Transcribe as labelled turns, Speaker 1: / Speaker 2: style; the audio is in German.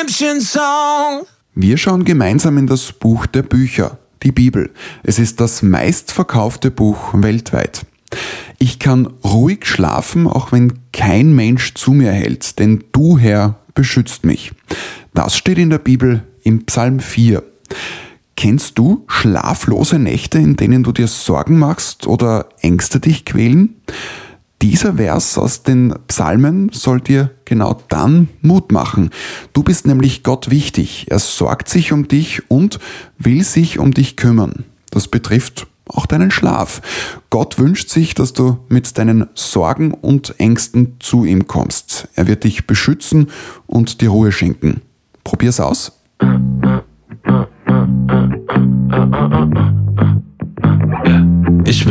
Speaker 1: redemption song.
Speaker 2: Wir schauen gemeinsam in das Buch der Bücher, die Bibel. Es ist das meistverkaufte Buch weltweit. Ich kann ruhig schlafen, auch wenn kein Mensch zu mir hält, denn du, Herr, beschützt mich. Das steht in der Bibel im Psalm 4. Kennst du schlaflose Nächte, in denen du dir Sorgen machst oder Ängste dich quälen? Dieser Vers aus den Psalmen soll dir genau dann Mut machen. Du bist nämlich Gott wichtig. Er sorgt sich um dich und will sich um dich kümmern. Das betrifft auch deinen Schlaf. Gott wünscht sich, dass du mit deinen Sorgen und Ängsten zu ihm kommst. Er wird dich beschützen und dir Ruhe schenken. Probier's aus.